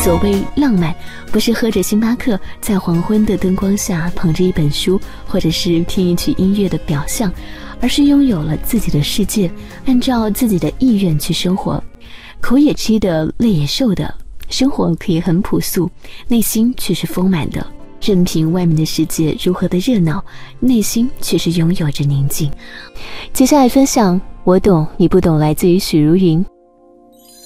所谓浪漫，不是喝着星巴克，在黄昏的灯光下捧着一本书，或者是听一曲音乐的表象，而是拥有了自己的世界，按照自己的意愿去生活。口也吃的，泪也受的，生活可以很朴素，内心却是丰满的。任凭外面的世界如何的热闹，内心却是拥有着宁静。接下来分享我懂你不懂，来自于许茹芸。